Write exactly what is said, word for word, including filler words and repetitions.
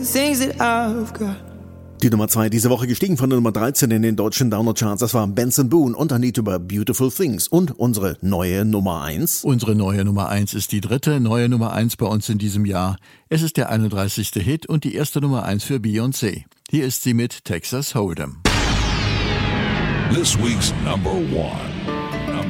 things that I've got. Die Nummer zwei diese Woche gestiegen von der Nummer dreizehn in den deutschen Download-Charts. Das war Benson Boone und Anita über Beautiful Things. Und unsere neue Nummer eins. Unsere neue Nummer eins ist die dritte neue Nummer eins bei uns in diesem Jahr. Es ist der einunddreißigste Hit und die erste Nummer eins für Beyoncé. Hier ist sie mit Texas Hold'em. This week's number one.